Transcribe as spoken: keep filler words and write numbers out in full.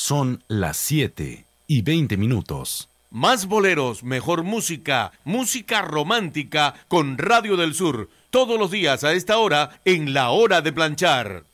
Son las siete y veinte minutos. Más boleros, mejor música, música romántica con Radio del Sur. Todos los días a esta hora en La Hora de Planchar.